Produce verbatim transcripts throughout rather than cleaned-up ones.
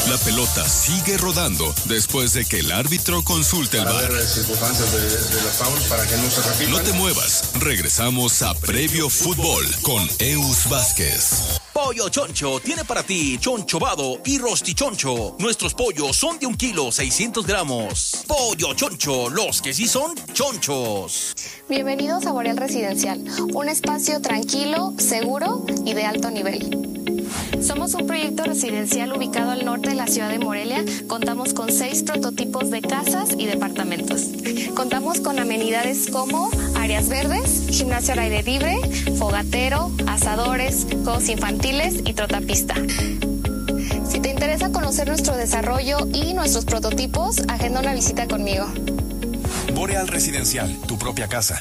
La pelota sigue rodando después de que el árbitro consulte el para V A R. ver las circunstancias de, de los fouls para que no se repitan. No te muevas, regresamos a Previo Fútbol con Eus Vázquez. Pollo Choncho tiene para ti chonchobado y rostichoncho. Nuestros pollos son de un kilo, seiscientos gramos. Pollo Choncho, los que sí son chonchos. Bienvenidos a Boreal Residencial, un espacio tranquilo, seguro y de alto nivel. Somos un proyecto residencial ubicado al norte de la ciudad de Morelia. Contamos con seis prototipos de casas y departamentos. Contamos con amenidades como áreas verdes, gimnasio al aire libre, fogatero, asadores, juegos infantiles y trotapista. Si te interesa conocer nuestro desarrollo y nuestros prototipos, agenda una visita conmigo. Boreal Residencial, tu propia casa.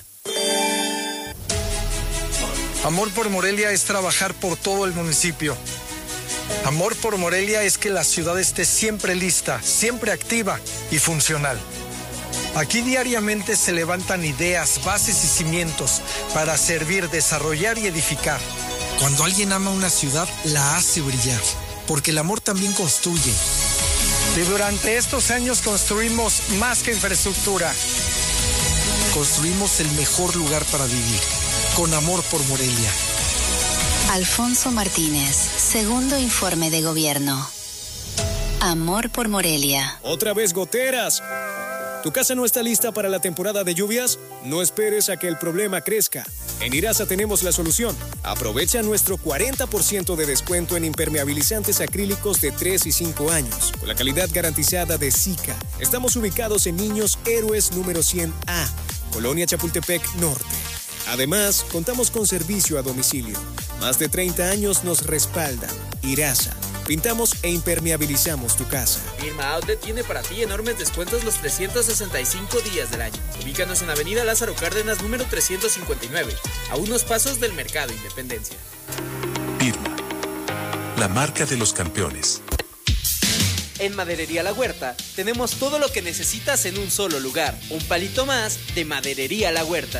Amor por Morelia es trabajar por todo el municipio. Amor por Morelia es que la ciudad esté siempre lista, siempre activa y funcional. Aquí diariamente se levantan ideas, bases y cimientos para servir, desarrollar y edificar. Cuando alguien ama una ciudad, la hace brillar, porque el amor también construye. Y durante estos años construimos más que infraestructura. Construimos el mejor lugar para vivir, con amor por Morelia. Alfonso Martínez, segundo informe de gobierno. Amor por Morelia. Otra vez goteras. ¿Tu casa no está lista para la temporada de lluvias? No esperes a que el problema crezca. En Irasa tenemos la solución. Aprovecha nuestro cuarenta por ciento de descuento en impermeabilizantes acrílicos de tres y cinco años, con la calidad garantizada de Sika. Estamos ubicados en Niños Héroes número cien A, Colonia Chapultepec Norte. Además, contamos con servicio a domicilio. Más de treinta años nos respaldan. Irasa. Pintamos e impermeabilizamos tu casa. Irma Outlet tiene para ti enormes descuentos los trescientos sesenta y cinco días del año. Ubícanos en Avenida Lázaro Cárdenas, número trescientos cincuenta y nueve, a unos pasos del Mercado Independencia. Irma, la marca de los campeones. En Maderería La Huerta tenemos todo lo que necesitas en un solo lugar. Un palito más de Maderería La Huerta.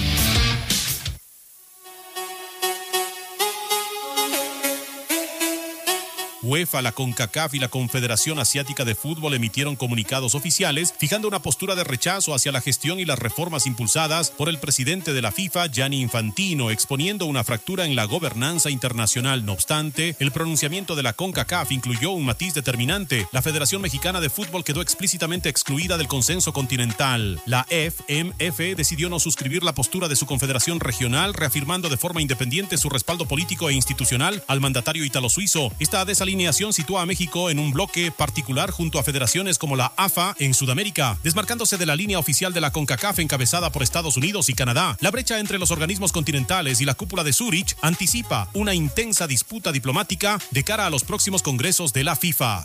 UEFA, la CONCACAF y la Confederación Asiática de Fútbol emitieron comunicados oficiales fijando una postura de rechazo hacia la gestión y las reformas impulsadas por el presidente de la FIFA, Gianni Infantino, exponiendo una fractura en la gobernanza internacional. No obstante, el pronunciamiento de la CONCACAF incluyó un matiz determinante. La Federación Mexicana de Fútbol quedó explícitamente excluida del consenso continental. La F M F decidió no suscribir la postura de su confederación regional, reafirmando de forma independiente su respaldo político e institucional al mandatario italo-suizo. Esta desalineación sitúa a México en un bloque particular junto a federaciones como la A F A en Sudamérica, desmarcándose de la línea oficial de la CONCACAF encabezada por Estados Unidos y Canadá. La brecha entre los organismos continentales y la cúpula de Zúrich anticipa una intensa disputa diplomática de cara a los próximos congresos de la FIFA.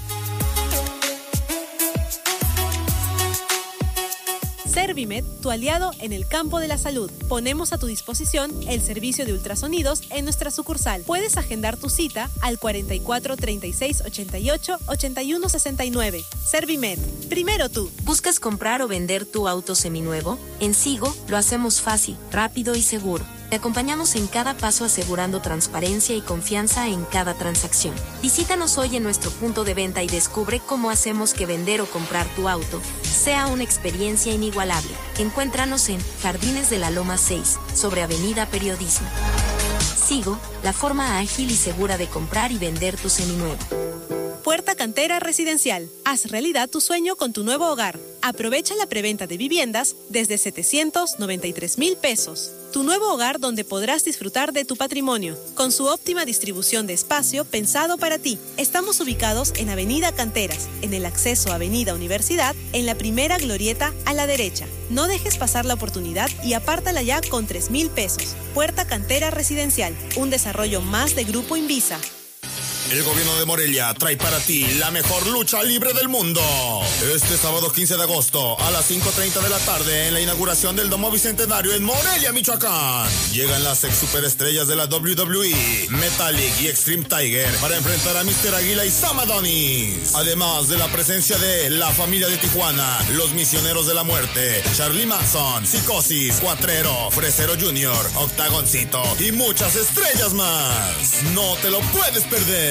Servimed, tu aliado en el campo de la salud. Ponemos a tu disposición el servicio de ultrasonidos en nuestra sucursal. Puedes agendar tu cita al cuarenta y cuatro, treinta y seis, ochenta y ocho, ochenta y uno, sesenta y nueve. Servimed, primero tú. ¿Buscas comprar o vender tu auto seminuevo? En Sigo lo hacemos fácil, rápido y seguro. Te acompañamos en cada paso asegurando transparencia y confianza en cada transacción. Visítanos hoy en nuestro punto de venta y descubre cómo hacemos que vender o comprar tu auto sea una experiencia inigualable. Encuéntranos en Jardines de la Loma seis, sobre Avenida Periodismo. Sigo, la forma ágil y segura de comprar y vender tu seminuevo. Puerta Cantera Residencial. Haz realidad tu sueño con tu nuevo hogar. Aprovecha la preventa de viviendas desde setecientos noventa y tres mil pesos. Tu nuevo hogar donde podrás disfrutar de tu patrimonio, con su óptima distribución de espacio pensado para ti. Estamos ubicados en Avenida Canteras, en el acceso a Avenida Universidad, en la primera glorieta a la derecha. No dejes pasar la oportunidad y apártala ya con tres mil pesos. Puerta Cantera Residencial, un desarrollo más de Grupo Invisa. El gobierno de Morelia trae para ti la mejor lucha libre del mundo. Este sábado quince de agosto a las cinco treinta de la tarde en la inauguración del Domo Bicentenario en Morelia, Michoacán. Llegan las ex superestrellas de la W W E, Metallic y Extreme Tiger para enfrentar a míster Águila y Sam Adonis. Además de la presencia de la familia de Tijuana, los Misioneros de la Muerte, Charlie Manson, Psicosis, Cuatrero, Fresero junior, Octagoncito y muchas estrellas más. No te lo puedes perder.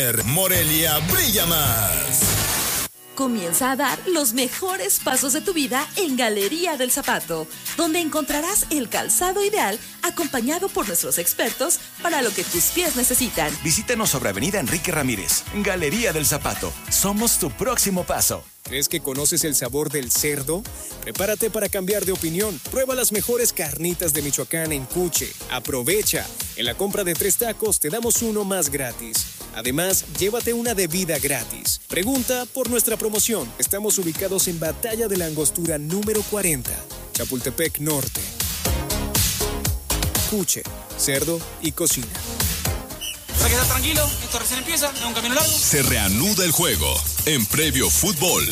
ser, Morelia brilla más. Comienza a dar los mejores pasos de tu vida en Galería del Zapato, donde encontrarás el calzado ideal acompañado por nuestros expertos para lo que tus pies necesitan. Visítanos sobre Avenida Enrique Ramírez. Galería del Zapato. Somos tu próximo paso. ¿Crees que conoces el sabor del cerdo? Prepárate para cambiar de opinión. Prueba las mejores carnitas de Michoacán en Cuche. Aprovecha. En la compra de tres tacos te damos uno más gratis. Además, llévate una bebida gratis. Pregunta por nuestra promoción. Estamos ubicados en Batalla de la Angostura número cuarenta, Chapultepec Norte. Cuche, cerdo y cocina. Para que estar tranquilo, esto recién empieza, es un camino largo. Se reanuda el juego en Previo Fútbol.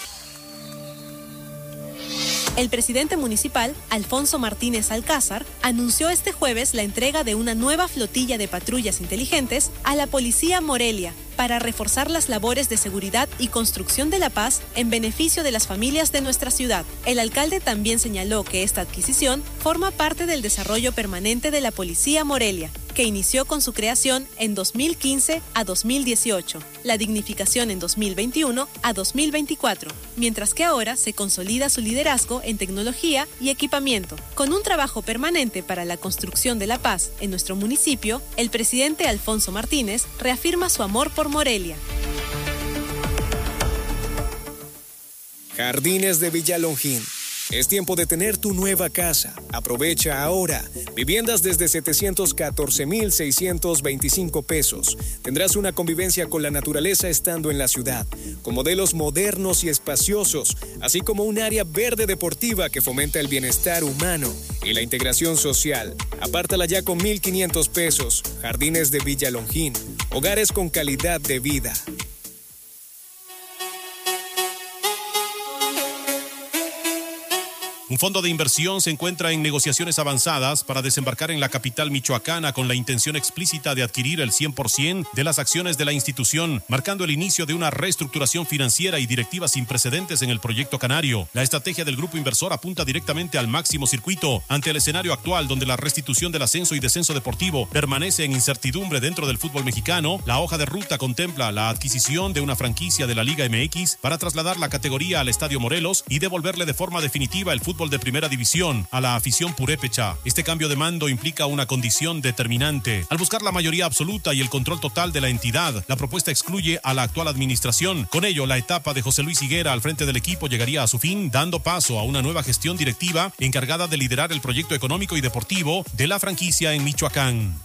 El presidente municipal, Alfonso Martínez Alcázar, anunció este jueves la entrega de una nueva flotilla de patrullas inteligentes a la Policía Morelia para reforzar las labores de seguridad y construcción de la paz en beneficio de las familias de nuestra ciudad. El alcalde también señaló que esta adquisición forma parte del desarrollo permanente de la Policía Morelia, que inició con su creación en dos mil quince a dos mil dieciocho, la dignificación en dos mil veintiuno a dos mil veinticuatro, mientras que ahora se consolida su liderazgo en tecnología y equipamiento. Con un trabajo permanente para la construcción de la paz en nuestro municipio, el presidente Alfonso Martínez reafirma su amor por Morelia. Jardines de Villalongín. Es tiempo de tener tu nueva casa. Aprovecha ahora. Viviendas desde setecientos catorce mil seiscientos veinticinco pesos. Tendrás una convivencia con la naturaleza estando en la ciudad, con modelos modernos y espaciosos, así como un área verde deportiva que fomenta el bienestar humano y la integración social. Apártala ya con mil quinientos pesos. Jardines de Villalongín. Hogares con calidad de vida. Un fondo de inversión se encuentra en negociaciones avanzadas para desembarcar en la capital michoacana con la intención explícita de adquirir el cien por ciento de las acciones de la institución, marcando el inicio de una reestructuración financiera y directiva sin precedentes en el proyecto canario. La estrategia del grupo inversor apunta directamente al máximo circuito ante el escenario actual donde la restitución del ascenso y descenso deportivo permanece en incertidumbre dentro del fútbol mexicano. La hoja de ruta contempla la adquisición de una franquicia de la Liga M X para trasladar la categoría al Estadio Morelos y devolverle de forma definitiva el fútbol de primera división a la afición purépecha. Este cambio de mando implica una condición determinante. Al buscar la mayoría absoluta y el control total de la entidad, la propuesta excluye a la actual administración. Con ello, la etapa de José Luis Higuera al frente del equipo llegaría a su fin, dando paso a una nueva gestión directiva encargada de liderar el proyecto económico y deportivo de la franquicia en Michoacán.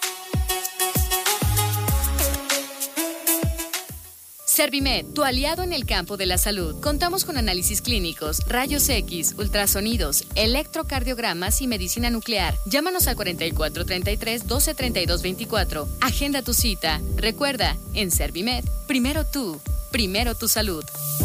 Servimed, tu aliado en el campo de la salud. Contamos con análisis clínicos, rayos X, ultrasonidos, electrocardiogramas y medicina nuclear. Llámanos al cuarenta y cuatro treinta y tres, doce treinta y dos veinticuatro. Agenda tu cita. Recuerda, en Servimed, primero tú, primero tu salud.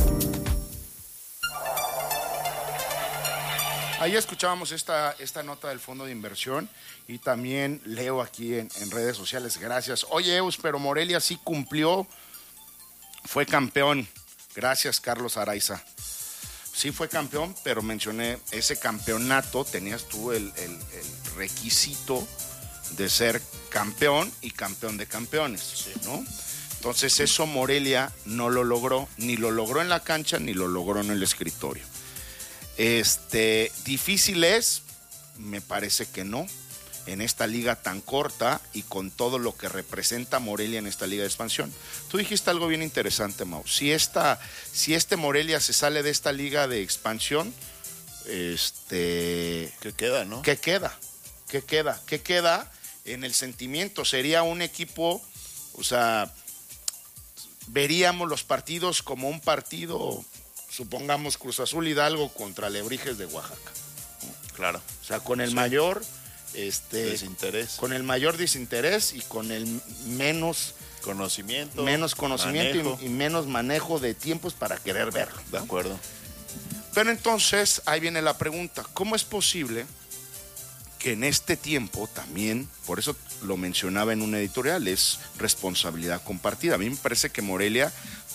Ahí escuchábamos esta, esta nota del fondo de inversión y también leo aquí en, en redes sociales, gracias. Oye, Eus, pero Morelia sí cumplió. Fue campeón, gracias Carlos Araiza. Sí fue campeón, pero mencioné ese campeonato, tenías tú el, el, el requisito de ser campeón y campeón de campeones, sí, ¿no? Entonces eso Morelia no lo logró, ni lo logró en la cancha, ni lo logró en el escritorio. Este, difícil es, me parece que no, en esta liga tan corta y con todo lo que representa Morelia en esta liga de expansión. Tú dijiste algo bien interesante, Mau. Si, esta, si este Morelia se sale de esta liga de expansión, este... ¿qué queda, no? ¿Qué queda? ¿Qué queda? ¿Qué queda en el sentimiento? Sería un equipo, o sea, veríamos los partidos como un partido, supongamos Cruz Azul Hidalgo contra Alebrijes de Oaxaca. Claro. O sea, con el sí. mayor... Este, desinterés. Con el mayor desinterés y con el menos conocimiento, menos conocimiento y, y menos manejo de tiempos para querer verlo, ¿no? De acuerdo. Pero entonces ahí viene la pregunta, ¿cómo es posible que en este tiempo también, por eso lo mencionaba en un editorial, es responsabilidad compartida? A mí me parece que Morelia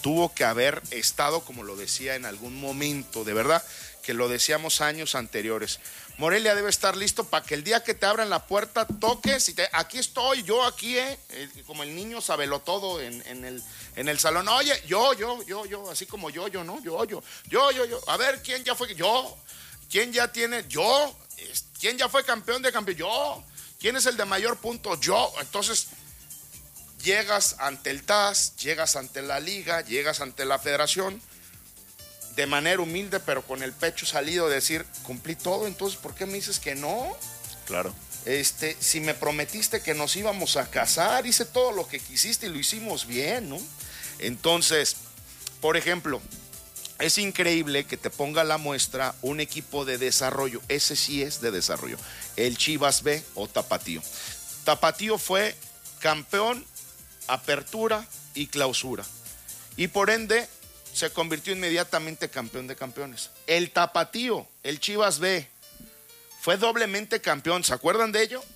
tuvo que haber estado, como lo decía en algún momento, de verdad, que lo decíamos años anteriores. Morelia debe estar listo para que el día que te abran la puerta toques y te, aquí estoy, yo aquí, eh, como el niño sabelotodo en, en, el, en el salón. Oye, yo, yo, yo, yo, así como yo, yo, ¿no? Yo, yo, yo, yo, yo. A ver, ¿quién ya fue? Yo. ¿Quién ya tiene? Yo. ¿Quién ya fue campeón de campeón? Yo. ¿Quién es el de mayor punto? Yo. Entonces, llegas ante el T A S, llegas ante la liga, llegas ante la federación, de manera humilde, pero con el pecho salido, decir, cumplí todo, entonces, ¿por qué me dices que no? Claro. Este, si me prometiste que nos íbamos a casar, hice todo lo que quisiste y lo hicimos bien, ¿no? Entonces, por ejemplo, es increíble que te ponga la muestra un equipo de desarrollo, ese sí es de desarrollo, el Chivas B o Tapatío. Tapatío fue campeón, apertura y clausura, y por ende se convirtió inmediatamente campeón de campeones. El Tapatío, el Chivas B, fue doblemente campeón, ¿se acuerdan de ello?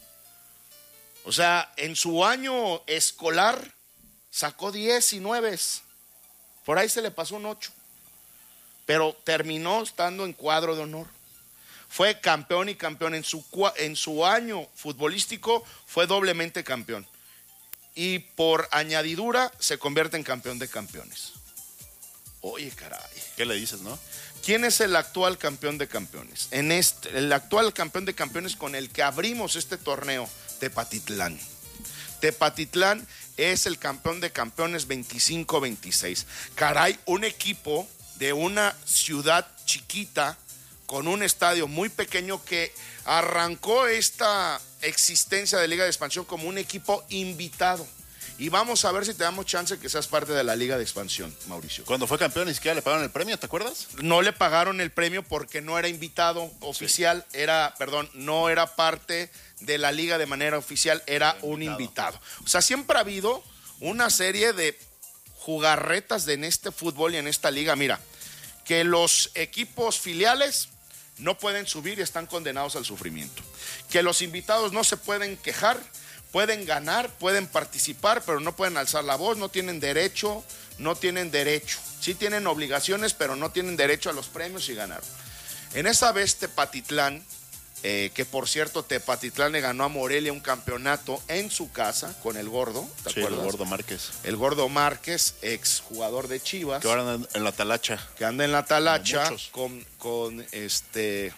O sea, en su año escolar sacó diez y nueve, por ahí se le pasó un ocho, pero terminó estando en cuadro de honor. Fue campeón y campeón en su, en su año futbolístico, fue doblemente campeón. Y por añadidura se convierte en campeón de campeones. Oye, caray. ¿Qué le dices, no? ¿Quién es el actual campeón de campeones? En este, el actual campeón de campeones con el que abrimos este torneo, Tepatitlán. Tepatitlán es el campeón de campeones veinticinco veintiséis. Caray, un equipo de una ciudad chiquita con un estadio muy pequeño que arrancó esta existencia de Liga de Expansión como un equipo invitado. Y vamos a ver si te damos chance que seas parte de la Liga de Expansión, Mauricio. Cuando fue campeón ni siquiera le pagaron el premio, ¿te acuerdas? No le pagaron el premio porque no era invitado oficial, sí. era, perdón, no era parte de la liga de manera oficial, era invitado. un invitado. O sea, siempre ha habido una serie de jugarretas de en este fútbol y en esta liga. Mira, que los equipos filiales no pueden subir y están condenados al sufrimiento. Que los invitados no se pueden quejar, pueden ganar, pueden participar, pero no pueden alzar la voz, no tienen derecho, no tienen derecho. Sí tienen obligaciones, pero no tienen derecho a los premios y ganar. En esa vez Tepatitlán, eh, que por cierto Tepatitlán le ganó a Morelia un campeonato en su casa con el Gordo, ¿te sí, acuerdas? el Gordo Márquez. El Gordo Márquez, ex jugador de Chivas. Que ahora anda en la talacha. Que anda en la talacha con, con este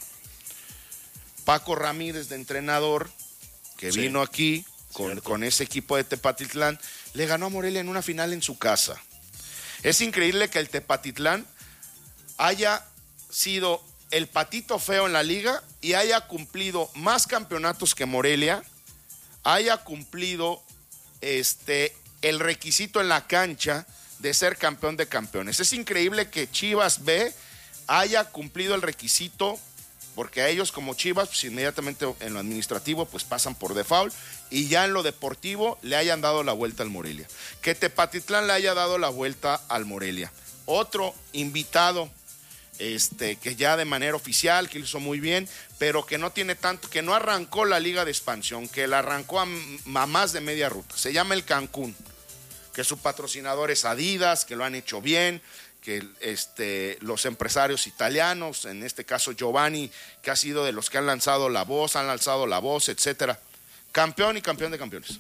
Paco Ramírez de entrenador, que sí. vino aquí. Con, con ese equipo de Tepatitlán, le ganó a Morelia en una final en su casa. Es increíble que el Tepatitlán haya sido el patito feo en la liga y haya cumplido más campeonatos que Morelia, haya cumplido este, el requisito en la cancha de ser campeón de campeones. Es increíble que Chivas B haya cumplido el requisito, porque a ellos como Chivas, pues inmediatamente en lo administrativo, pues pasan por default, y ya en lo deportivo le hayan dado la vuelta al Morelia. Que Tepatitlán le haya dado la vuelta al Morelia. Otro invitado, este, que ya de manera oficial, que lo hizo muy bien, pero que no tiene tanto, que no arrancó la Liga de Expansión, que la arrancó a, a más de media ruta. Se llama el Cancún, que su patrocinador es Adidas, que lo han hecho bien, que este, los empresarios italianos, en este caso Giovanni, que ha sido de los que han lanzado la voz, han lanzado la voz, etcétera. Campeón y campeón de campeones.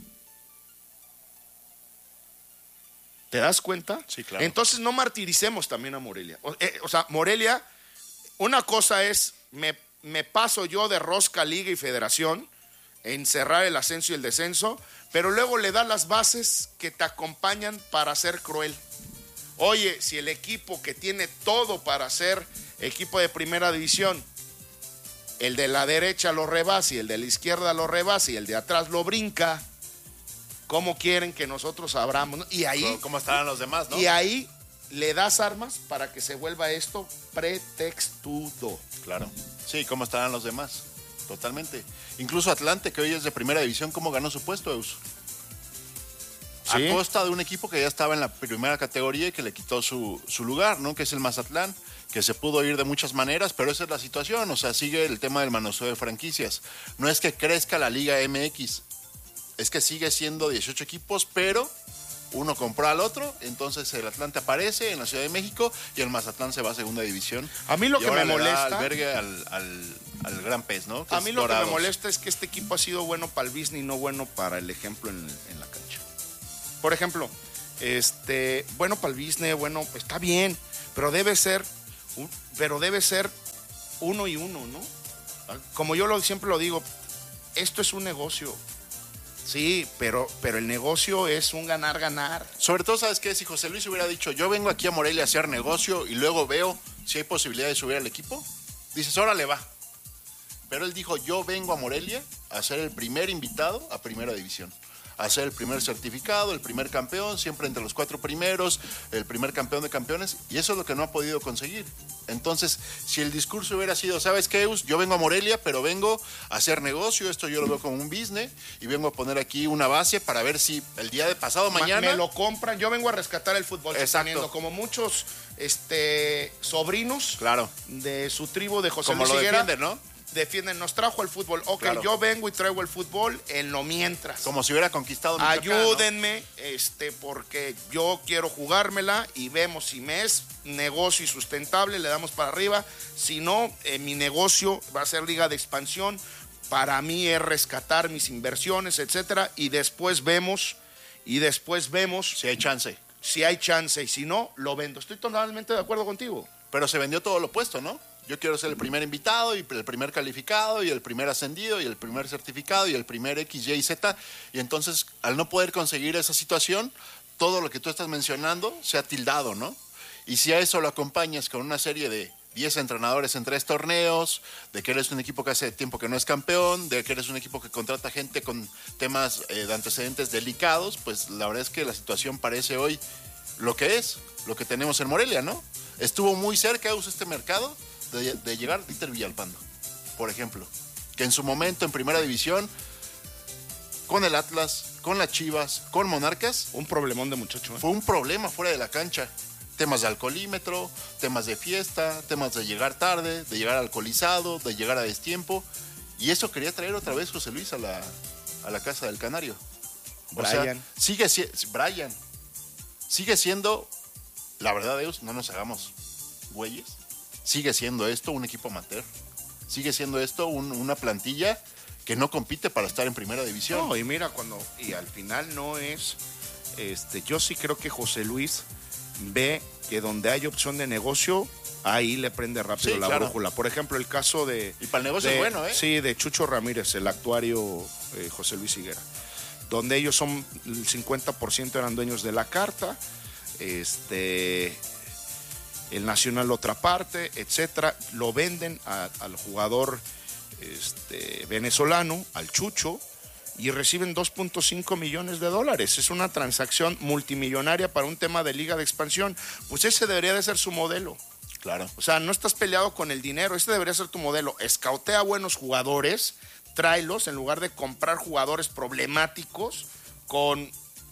¿Te das cuenta? Sí, claro. Entonces no martiricemos también a Morelia. O, eh, o sea, Morelia, una cosa es, me, me paso yo de rosca, liga y federación, en cerrar el ascenso y el descenso, pero luego le da las bases que te acompañan para ser cruel. Oye, si el equipo que tiene todo para ser equipo de primera división, el de la derecha lo rebasa y el de la izquierda lo rebasa y el de atrás lo brinca, ¿cómo quieren que nosotros abramos? Y ahí, ¿cómo estarán los demás, no? Y ahí le das armas para que se vuelva esto pretextudo. Claro. Sí, ¿cómo estarán los demás? Totalmente. Incluso Atlante, que hoy es de primera división, ¿cómo ganó su puesto, Eus? ¿Sí? A costa de un equipo que ya estaba en la primera categoría y que le quitó su, su lugar, ¿no? Que es el Mazatlán, que se pudo ir de muchas maneras, pero esa es la situación. O sea, sigue el tema del manoseo de franquicias. No es que crezca la Liga M X, es que sigue siendo dieciocho equipos, pero uno compró al otro, entonces el Atlante aparece en la Ciudad de México y el Mazatlán se va a segunda división. A mí lo y que me le molesta... da albergue al, al, al gran pez, ¿no? Que a mí es lo Dorados. que me molesta es que este equipo ha sido bueno para el business y no bueno para el ejemplo en, en la cancha. Por ejemplo, este, bueno para el business, bueno, está bien, pero debe ser, pero debe ser uno y uno, ¿no? Como yo lo, siempre lo digo, esto es un negocio. Sí, pero, pero el negocio es un ganar-ganar. Sobre todo, ¿sabes qué? Si José Luis hubiera dicho, yo vengo aquí a Morelia a hacer negocio y luego veo si hay posibilidad de subir al equipo, dices, órale, va. Pero él dijo, yo vengo a Morelia a ser el primer invitado a Primera División. A ser el primer certificado, el primer campeón, siempre entre los cuatro primeros, el primer campeón de campeones, y eso es lo que no ha podido conseguir. Entonces, si el discurso hubiera sido, ¿sabes qué, Eus? Yo vengo a Morelia, pero vengo a hacer negocio, esto yo lo veo como un business, y vengo a poner aquí una base para ver si el día de pasado mañana... Me lo compran, yo vengo a rescatar el fútbol. Exacto. Como muchos este, sobrinos claro. de su tribu de José como Luis lo Higuera. Defienden, ¿no? Defienden, nos trajo el fútbol. Ok, claro. Yo vengo y traigo el fútbol en lo mientras. Como si hubiera conquistado Michoacán, ayúdenme, ¿no? este, porque yo quiero jugármela y vemos si me es negocio y sustentable, le damos para arriba. Si no, eh, mi negocio va a ser liga de expansión. Para mí es rescatar mis inversiones, etcétera. Y después vemos, y después vemos. Si hay chance. Si hay chance, y si no, lo vendo. Estoy totalmente de acuerdo contigo. Pero se vendió todo lo opuesto, ¿no? Yo quiero ser el primer invitado y el primer calificado y el primer ascendido y el primer certificado y el primer X, Y y Z. Y entonces, al no poder conseguir esa situación, todo lo que tú estás mencionando se ha tildado, ¿no? Y si a eso lo acompañas con una serie de diez entrenadores en tres torneos, de que eres un equipo que hace tiempo que no es campeón, de que eres un equipo que contrata gente con temas eh, de antecedentes delicados, pues la verdad es que la situación parece hoy lo que es, lo que tenemos en Morelia, ¿no? Estuvo muy cerca este mercado De, de llegar Dieter Villalpando, por ejemplo, que en su momento en Primera División, con el Atlas, con las Chivas, con Monarcas, un problemón de muchacho, ¿eh? Fue un problema fuera de la cancha. Temas de alcoholímetro, temas de fiesta, temas de llegar tarde, de llegar alcoholizado, de llegar a destiempo, y eso quería traer otra vez José Luis a la, a la casa del Canario. O Brian. sea, sigue Brian. Sigue siendo, la verdad, Dios, no nos hagamos güeyes. Sigue siendo esto un equipo amateur. Sigue siendo esto un, una plantilla que no compite para estar en Primera División. No, y mira, cuando y al final no es... este yo sí creo que José Luis ve que donde hay opción de negocio, ahí le prende rápido sí, la claro. brújula. Por ejemplo, el caso de... Y para el negocio de, es bueno, ¿eh? Sí, de Chucho Ramírez, el actuario eh, José Luis Higuera. Donde ellos son, el cincuenta por ciento eran dueños de la carta, este... el Nacional otra parte, etcétera, lo venden a, al jugador este, venezolano, al Chucho, y reciben dos punto cinco millones de dólares. Es una transacción multimillonaria para un tema de liga de expansión. Pues ese debería de ser su modelo. Claro. O sea, no estás peleado con el dinero, este debería ser tu modelo. Escautea buenos jugadores, tráelos, en lugar de comprar jugadores problemáticos con...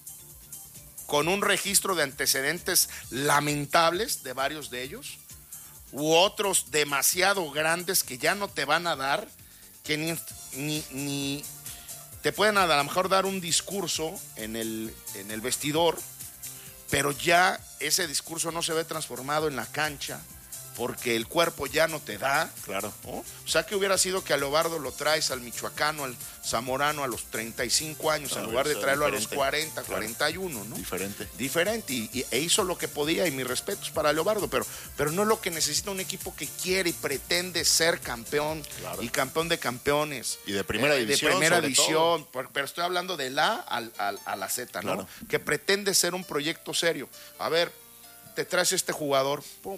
con un registro de antecedentes lamentables de varios de ellos, u otros demasiado grandes que ya no te van a dar, que ni, ni, ni te pueden a lo mejor dar un discurso en el, en el vestidor, pero ya ese discurso no se ve transformado en la cancha, porque el cuerpo ya no te da. Claro. ¿No? O sea, que hubiera sido que a Leobardo lo traes al michoacano, al zamorano a los treinta y cinco años, claro, en lugar de traerlo diferente. A los cuarenta, claro. cuarenta y uno, ¿no? Diferente. Diferente. Y, y, e hizo lo que podía, y mis respetos para Leobardo, pero, pero no es lo que necesita un equipo que quiere y pretende ser campeón, claro. y campeón de campeones. Y de primera eh, división. De primera división. Por, pero estoy hablando de la al, al, a la Z, ¿no? Claro. Que pretende ser un proyecto serio. A ver, te traes este jugador, pum.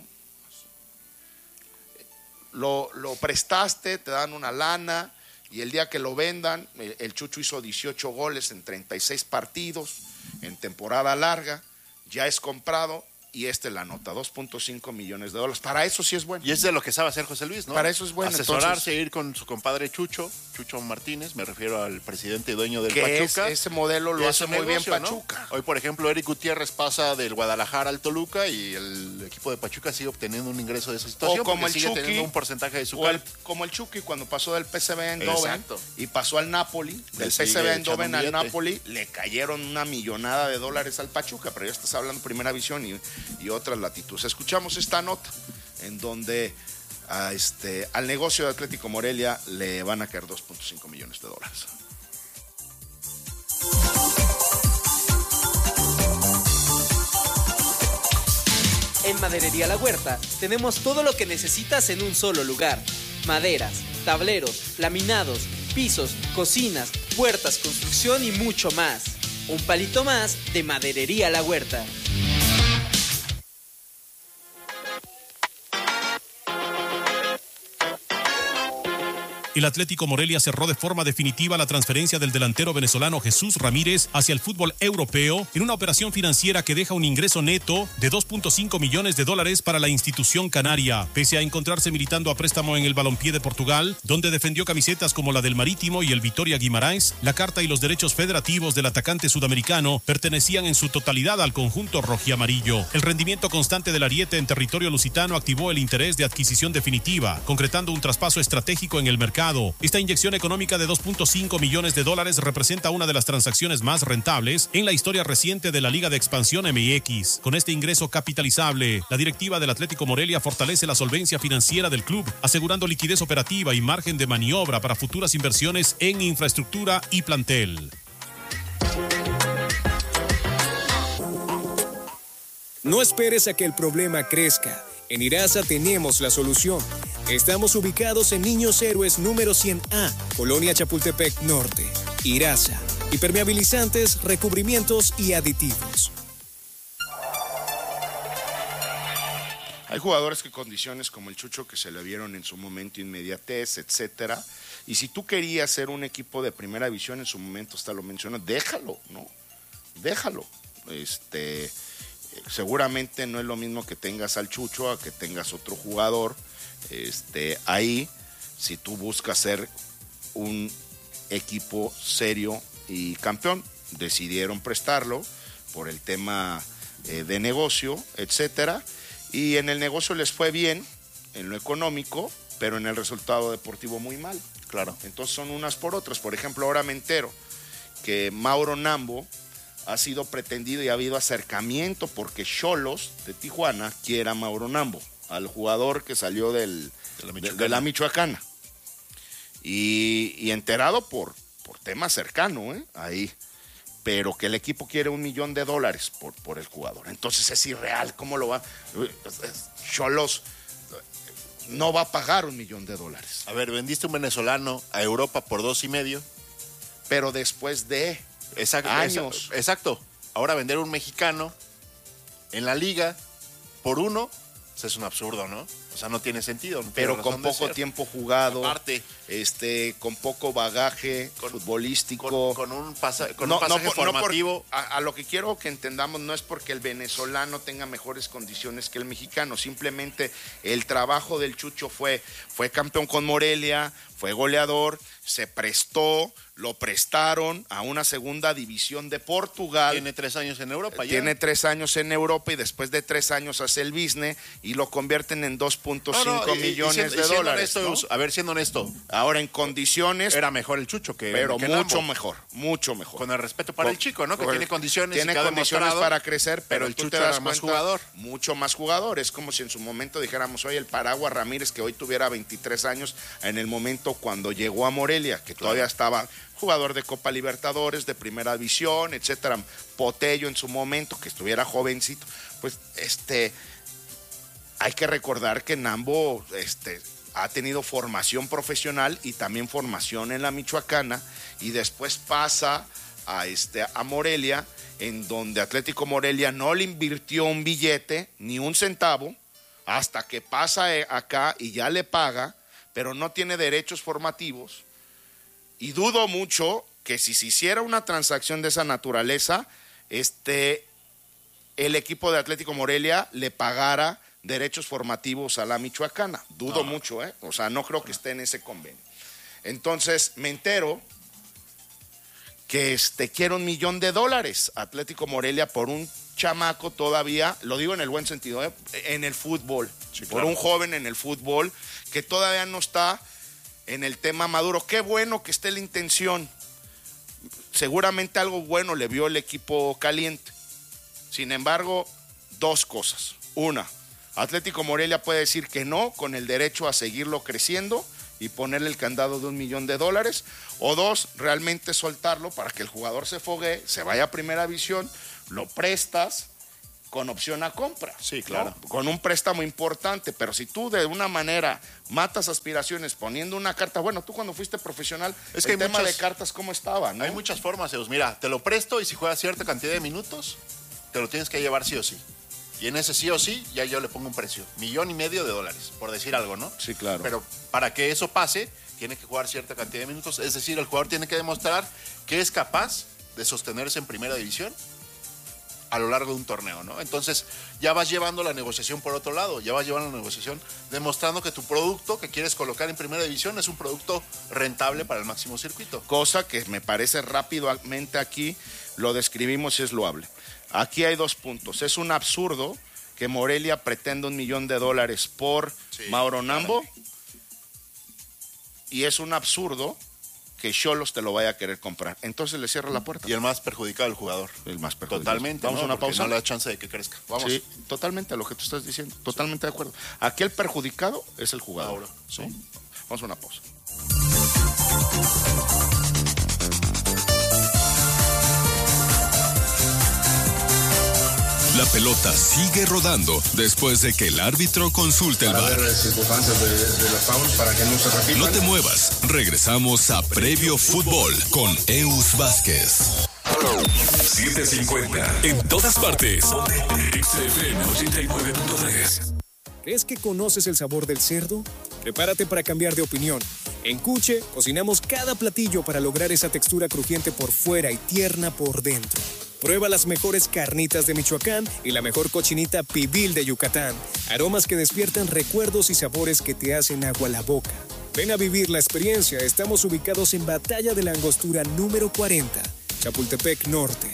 Lo, lo prestaste, te dan una lana, y el día que lo vendan, el, el Chucho hizo dieciocho goles en treinta y seis partidos, en temporada larga, ya es comprado, y esta es la nota, dos punto cinco millones de dólares. Para eso sí es bueno. Y es de lo que sabe hacer José Luis, ¿no? Para eso es bueno. Asesorarse, entonces, ir con su compadre Chucho, Chucho Martínez, me refiero al presidente y dueño del que Pachuca. Es, ese modelo lo hace muy negocio, bien Pachuca. ¿no? Hoy, por ejemplo, Eric Gutiérrez pasa del Guadalajara al Toluca y el equipo de Pachuca sigue obteniendo un ingreso de esa situación. O como el sigue Chucky, teniendo un porcentaje de su o el, como el Chucky cuando pasó del P S V Eindhoven. Exacto. Y pasó al Napoli, del P S V Eindhoven al Napoli, le cayeron una millonada de dólares al Pachuca, pero ya estás hablando primera visión y, y otras latitudes. Escuchamos esta nota en donde a este, al negocio de Atlético Morelia le van a caer dos punto cinco millones de dólares. En Maderería La Huerta tenemos todo lo que necesitas en un solo lugar. Maderas, tableros, laminados, pisos, cocinas, puertas, construcción y mucho más. Un palito más de Maderería La Huerta. El Atlético Morelia cerró de forma definitiva la transferencia del delantero venezolano Jesús Ramírez hacia el fútbol europeo en una operación financiera que deja un ingreso neto de dos punto cinco millones de dólares para la institución canaria. Pese a encontrarse militando a préstamo en el balompié de Portugal, donde defendió camisetas como la del Marítimo y el Vitória Guimarães, la carta y los derechos federativos del atacante sudamericano pertenecían en su totalidad al conjunto rojiamarillo. El rendimiento constante del ariete en territorio lusitano activó el interés de adquisición definitiva, concretando un traspaso estratégico en el mercado. Esta inyección económica de dos punto cinco millones de dólares representa una de las transacciones más rentables en la historia reciente de la Liga de Expansión M X. Con este ingreso capitalizable, la directiva del Atlético Morelia fortalece la solvencia financiera del club, asegurando liquidez operativa y margen de maniobra para futuras inversiones en infraestructura y plantel. No esperes a que el problema crezca. En IRASA tenemos la solución. Estamos ubicados en Niños Héroes número cien A, Colonia Chapultepec Norte. IRASA, impermeabilizantes, recubrimientos y aditivos. Hay jugadores que condiciones como el Chucho que se le vieron en su momento inmediatez, etcétera. Y si tú querías ser un equipo de primera división en su momento, hasta lo mencionas, déjalo, ¿no? Déjalo. Este... Seguramente no es lo mismo que tengas al Chucho a que tengas otro jugador este, ahí, si tú buscas ser un equipo serio y campeón. Decidieron prestarlo por el tema eh, de negocio, etcétera, y en el negocio les fue bien, en lo económico, pero en el resultado deportivo muy mal. Claro. Entonces son unas por otras. Por ejemplo, ahora me entero que Mauro Nambo ha sido pretendido y ha habido acercamiento porque Xolos de Tijuana quiere a Mauro Nambo, al jugador que salió del, de, la de, de la Michoacana. Y, y enterado por, por tema cercano, ¿eh? Ahí. Pero que el equipo quiere un millón de dólares por, por el jugador. Entonces es irreal, ¿cómo lo va? Xolos no va a pagar un millón de dólares. A ver, vendiste un venezolano a Europa por dos y medio. Pero después de... Exacto, años. Exacto. Ahora vender un mexicano en la liga por uno, pues es un absurdo, ¿no? O sea, no tiene sentido. No Pero con poco tiempo jugado, aparte, este, con poco bagaje con, futbolístico. Con, con un, pasa, con no, un pasaje no, formativo. No por, a, a lo que quiero que entendamos no es porque el venezolano tenga mejores condiciones que el mexicano. Simplemente el trabajo del Chucho fue, fue campeón con Morelia, fue goleador, se prestó, lo prestaron a una segunda división de Portugal. Tiene tres años en Europa ya. Tiene tres años en Europa y después de tres años hace el business y lo convierten en dos punto cinco no, no, millones y, y siendo, de dólares. Honesto, ¿no? A ver, siendo honesto. Ahora en condiciones. Era mejor el Chucho que Pero que mucho Nambo. mejor, mucho mejor. Con el respeto para Con, el chico, ¿no? Que tiene condiciones. Tiene y que ha condiciones para crecer, pero, pero el Chucho era más jugador. Mucho más jugador. Es como si en su momento dijéramos, oye, el Paraguas Ramírez, que hoy tuviera veintitrés años, en el momento cuando llegó a Morelia, que claro. todavía estaba jugador de Copa Libertadores, de Primera División, etcétera. Potello en su momento, que estuviera jovencito. Pues, este, hay que recordar que Nambo, este, ha tenido formación profesional y también formación en la Michoacana, y después pasa a, este, a Morelia, en donde Atlético Morelia no le invirtió un billete, ni un centavo, hasta que pasa acá y ya le paga, pero no tiene derechos formativos. Y dudo mucho que si se hiciera una transacción de esa naturaleza, este, el equipo de Atlético Morelia le pagara derechos formativos a la Michoacana. Dudo no. mucho, ¿eh? O sea, no creo que esté en ese convenio. Entonces, me entero que este, quiere un millón de dólares Atlético Morelia por un chamaco todavía, lo digo en el buen sentido, ¿eh? En el fútbol, sí, claro. Por un joven en el fútbol que todavía no está en el tema maduro. Qué bueno que esté la intención. Seguramente algo bueno le vio el equipo caliente. Sin embargo, dos cosas. Una, Atlético Morelia puede decir que no, con el derecho a seguirlo creciendo y ponerle el candado de un millón de dólares. O dos, realmente soltarlo para que el jugador se foguee, se vaya a primera división, lo prestas con opción a compra. Sí, claro. ¿No? Con un préstamo importante, pero si tú de una manera matas aspiraciones poniendo una carta, bueno, tú cuando fuiste profesional, es que el tema muchas, de cartas, ¿cómo estaba? ¿No? Hay muchas formas, Eus. Mira, te lo presto y si juegas cierta cantidad de minutos, te lo tienes que llevar sí o sí. Y en ese sí o sí, ya yo le pongo un precio. Millón y medio de dólares, por decir algo, ¿no? Sí, claro. Pero para que eso pase, tiene que jugar cierta cantidad de minutos. Es decir, el jugador tiene que demostrar que es capaz de sostenerse en primera división a lo largo de un torneo, ¿no? Entonces, ya vas llevando la negociación por otro lado, ya vas llevando la negociación demostrando que tu producto que quieres colocar en primera división es un producto rentable para el máximo circuito. Cosa que me parece rápidamente aquí, lo describimos y es loable. Aquí hay dos puntos. Es un absurdo que Morelia pretenda un millón de dólares por sí, Mauro Nambo. Claro. Y es un absurdo que Xolos te lo vaya a querer comprar. Entonces le cierra la puerta. Y el más perjudicado el jugador. El más perjudicado. Totalmente. Vamos ¿no? a una Porque pausa. No le da chance de que crezca. Vamos. Sí, totalmente a lo que tú estás diciendo. Totalmente de acuerdo. Aquí el perjudicado es el jugador. Ahora, sí. ¿No? Vamos a una pausa. La pelota sigue rodando después de que el árbitro consulte el para V A R. ver circunstancias de, de la foul para que no se repitan. No te muevas. Regresamos a Previo Fútbol con Eus Vázquez. siete cincuenta. En todas partes. X F M ochenta y nueve punto tres. ¿Crees que conoces el sabor del cerdo? Prepárate para cambiar de opinión. En Cuche cocinamos cada platillo para lograr esa textura crujiente por fuera y tierna por dentro. Prueba las mejores carnitas de Michoacán y la mejor cochinita pibil de Yucatán. Aromas que despiertan recuerdos y sabores que te hacen agua a la boca. Ven a vivir la experiencia. Estamos ubicados en Batalla de la Angostura número cuarenta, Chapultepec Norte.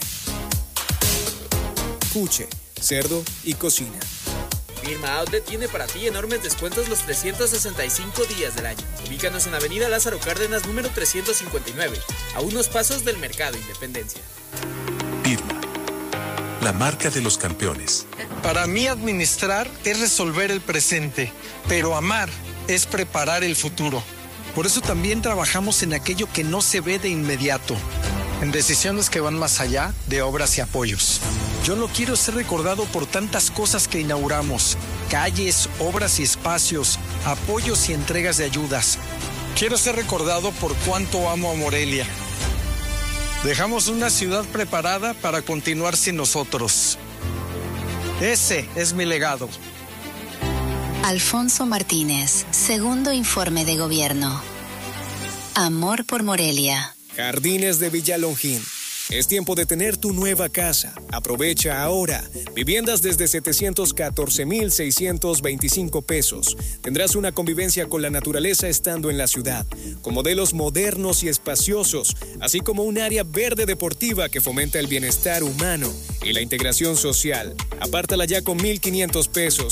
Cuche, cerdo y cocina. Firma Outlet tiene para ti enormes descuentos los trescientos sesenta y cinco días del año. Ubícanos en Avenida Lázaro Cárdenas número trescientos cincuenta y nueve, a unos pasos del Mercado Independencia. Irma, la marca de los campeones. Para mí administrar es resolver el presente, pero amar es preparar el futuro. Por eso también trabajamos en aquello que no se ve de inmediato, en decisiones que van más allá de obras y apoyos. Yo no quiero ser recordado por tantas cosas que inauguramos, calles, obras y espacios, apoyos y entregas de ayudas. Quiero ser recordado por cuánto amo a Morelia. Dejamos una ciudad preparada para continuar sin nosotros. Ese es mi legado. Alfonso Martínez, segundo informe de gobierno. Amor por Morelia. Jardines de Villalongín. Es tiempo de tener tu nueva casa. Aprovecha ahora. Viviendas desde setecientos catorce mil seiscientos veinticinco pesos. Tendrás una convivencia con la naturaleza estando en la ciudad, con modelos modernos y espaciosos, así como un área verde deportiva que fomenta el bienestar humano y la integración social. Apártala ya con mil quinientos pesos.